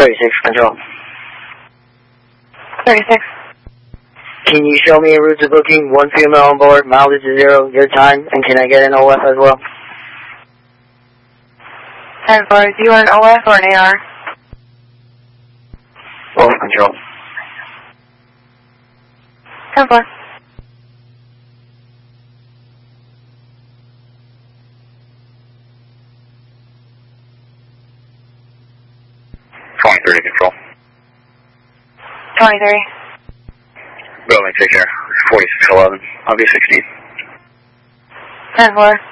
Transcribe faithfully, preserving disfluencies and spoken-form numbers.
thirty-six, control. thirty-six. Can you show me a route to booking, one female on board, mileage is zero, your time, and can I get an O F as well? ten four, do you want an O F or an A R? O F, control. ten four. twenty-three, control. twenty-three. Building, take care. forty-six eleven, I'll be sixteen. ten four.